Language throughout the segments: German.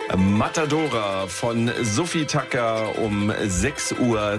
Matadora von Sophie Tucker um 6:42 Uhr.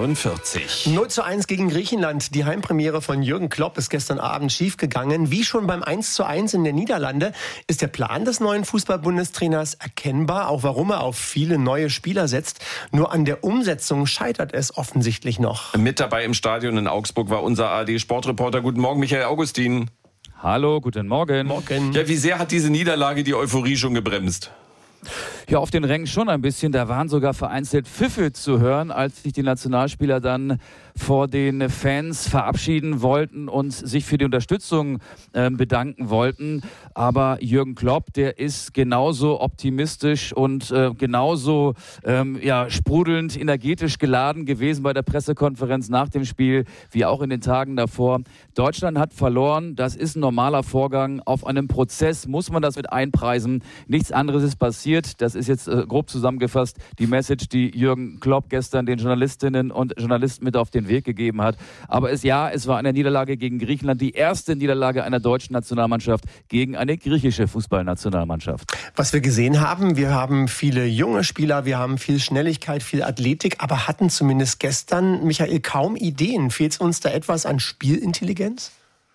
0:1 gegen Griechenland. Die Heimpremiere von Jürgen Klopp ist gestern Abend schiefgegangen. Wie schon beim 1:1 in der Niederlande ist der Plan des neuen Fußball-Bundestrainers erkennbar, auch warum er auf viele neue Spieler setzt. Nur an der Umsetzung scheitert es offensichtlich noch. Mit dabei im Stadion in Augsburg war unser ARD-Sportreporter. Guten Morgen, Michael Augustin. Hallo, guten Morgen. Morgen. Ja, wie sehr hat diese Niederlage die Euphorie schon gebremst? Ja, auf den Rängen schon ein bisschen. Da waren sogar vereinzelt Pfiffe zu hören, als sich die Nationalspieler dann vor den Fans verabschieden wollten und sich für die Unterstützung bedanken wollten. Aber Jürgen Klopp, der ist genauso optimistisch und genauso sprudelnd, energetisch geladen gewesen bei der Pressekonferenz nach dem Spiel, wie auch in den Tagen davor. Deutschland hat verloren. Das ist ein normaler Vorgang. Auf einem Prozess muss man das mit einpreisen. Nichts anderes ist passiert. Das ist jetzt grob zusammengefasst die Message, die Jürgen Klopp gestern den Journalistinnen und Journalisten mit auf den Weg gegeben hat. Aber es war eine Niederlage gegen Griechenland, die erste Niederlage einer deutschen Nationalmannschaft gegen eine griechische Fußballnationalmannschaft. Was wir gesehen haben, wir haben viele junge Spieler, wir haben viel Schnelligkeit, viel Athletik, aber hatten zumindest gestern, Michael, kaum Ideen. Fehlt uns da etwas an Spielintelligenz?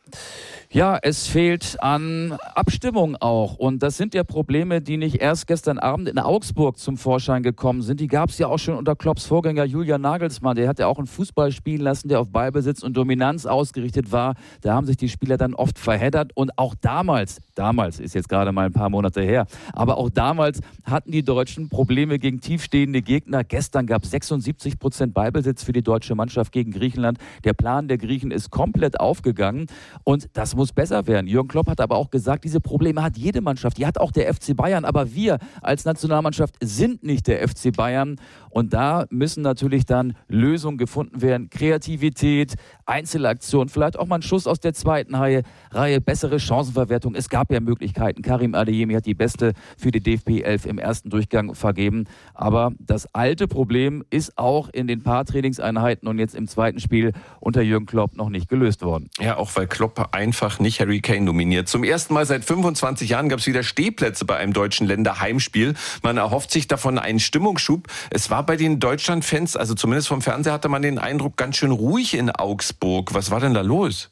Ja, es fehlt an Abstimmung auch. Und das sind ja Probleme, die nicht erst gestern Abend in Augsburg zum Vorschein gekommen sind. Die gab es ja auch schon unter Klopps Vorgänger Julian Nagelsmann. Der hat ja auch einen Fußball spielen lassen, der auf Ballbesitz und Dominanz ausgerichtet war. Da haben sich die Spieler dann oft verheddert. Und auch damals ist jetzt gerade mal ein paar Monate her, aber auch damals hatten die Deutschen Probleme gegen tiefstehende Gegner. Gestern gab es 76% Ballbesitz für die deutsche Mannschaft gegen Griechenland. Der Plan der Griechen ist komplett aufgegangen. Und das muss besser werden. Jürgen Klopp hat aber auch gesagt, diese Probleme hat jede Mannschaft. Die hat auch der FC Bayern. Aber wir als Nationalmannschaft sind nicht der FC Bayern. Und da müssen natürlich dann Lösungen gefunden werden. Kreativität, Einzelaktion, vielleicht auch mal ein Schuss aus der zweiten Reihe, bessere Chancenverwertung. Es gab ja Möglichkeiten. Karim Adeyemi hat die beste für die DFB 11 im ersten Durchgang vergeben. Aber das alte Problem ist auch in den paar Trainingseinheiten und jetzt im zweiten Spiel unter Jürgen Klopp noch nicht gelöst worden. Ja, auch weil Klopp einfach nicht Harry Kane nominiert. Zum ersten Mal seit 25 Jahren gab es wieder Stehplätze bei einem deutschen Länderheimspiel. Man erhofft sich davon einen Stimmungsschub. Es war bei den Deutschland-Fans, also zumindest vom Fernseher, hatte man den Eindruck, ganz schön ruhig in Augsburg. Was war denn da los?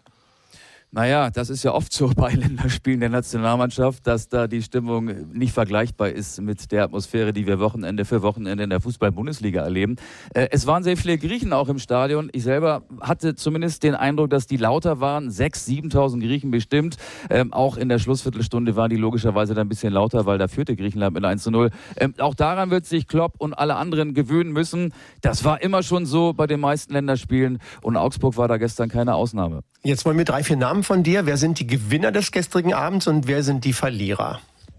Naja, das ist ja oft so bei Länderspielen der Nationalmannschaft, dass da die Stimmung nicht vergleichbar ist mit der Atmosphäre, die wir Wochenende für Wochenende in der Fußball-Bundesliga erleben. Es waren sehr viele Griechen auch im Stadion. Ich selber hatte zumindest den Eindruck, dass die lauter waren. 6.000, 7.000 Griechen bestimmt. Auch in der Schlussviertelstunde waren die logischerweise dann ein bisschen lauter, weil da führte Griechenland mit 1:0. Auch daran wird sich Klopp und alle anderen gewöhnen müssen. Das war immer schon so bei den meisten Länderspielen und Augsburg war da gestern keine Ausnahme. Jetzt wollen wir 3, 4 Namen von dir. Wer sind die Gewinner des gestrigen Abends und wer sind die Verlierer?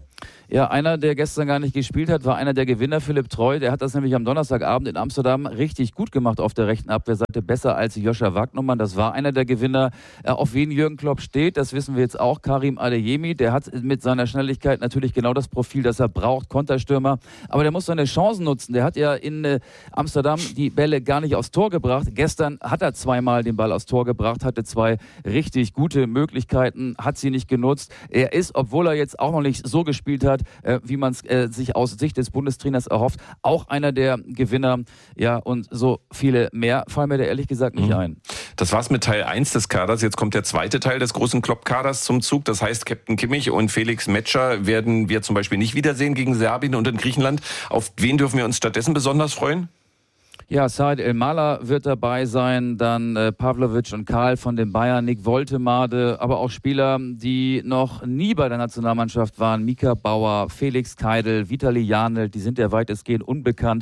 Ja, einer, der gestern gar nicht gespielt hat, war einer der Gewinner, Philipp Treu. Der hat das nämlich am Donnerstagabend in Amsterdam richtig gut gemacht auf der rechten Abwehrseite. Besser als Joscha Wagnumann. Das war einer der Gewinner. Auf wen Jürgen Klopp steht, das wissen wir jetzt auch. Karim Adeyemi, der hat mit seiner Schnelligkeit natürlich genau das Profil, das er braucht. Konterstürmer. Aber der muss seine Chancen nutzen. Der hat ja in Amsterdam die Bälle gar nicht aufs Tor gebracht. Gestern hat er zweimal den Ball aufs Tor gebracht, hatte 2 richtig gute Möglichkeiten, hat sie nicht genutzt. Er ist, obwohl er jetzt auch noch nicht so gespielt hat, wie man es sich aus Sicht des Bundestrainers erhofft, auch einer der Gewinner. Ja, und so viele mehr fallen mir da ehrlich gesagt nicht ein. Das war's mit Teil 1 des Kaders. Jetzt kommt der zweite Teil des großen Klopp-Kaders zum Zug. Das heißt, Captain Kimmich und Felix Metscher werden wir zum Beispiel nicht wiedersehen gegen Serbien und in Griechenland. Auf wen dürfen wir uns stattdessen besonders freuen? Ja, Said El-Mala wird dabei sein, dann Pavlovic und Karl von den Bayern, Nick Woltemade, aber auch Spieler, die noch nie bei der Nationalmannschaft waren, Mika Bauer, Felix Keidel, Vitali Janelt, die sind ja weitestgehend unbekannt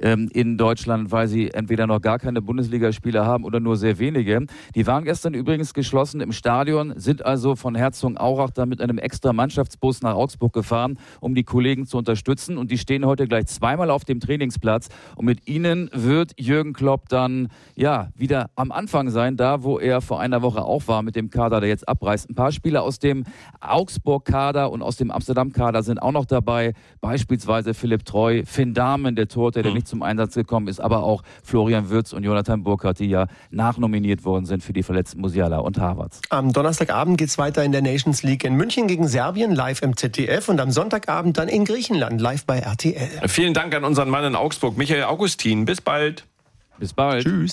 in Deutschland, weil sie entweder noch gar keine Bundesligaspieler haben oder nur sehr wenige. Die waren gestern übrigens geschlossen im Stadion, sind also von Herzogenaurach dann mit einem extra Mannschaftsbus nach Augsburg gefahren, um die Kollegen zu unterstützen und die stehen heute gleich zweimal auf dem Trainingsplatz und mit ihnen wird wird Jürgen Klopp dann wieder am Anfang sein, da wo er vor einer Woche auch war mit dem Kader, der jetzt abreißt. Ein paar Spieler aus dem Augsburg-Kader und aus dem Amsterdam-Kader sind auch noch dabei, beispielsweise Philipp Treu, Finn Dahmen, der Torhüter, der nicht zum Einsatz gekommen ist, aber auch Florian Wirtz und Jonathan Burkhardt, die ja nachnominiert worden sind für die verletzten Musiala und Havertz. Am Donnerstagabend geht es weiter in der Nations League in München gegen Serbien, live im ZDF, und am Sonntagabend dann in Griechenland, live bei RTL. Vielen Dank an unseren Mann in Augsburg, Michael Augustin. Bis bald. Bis bald. Tschüss.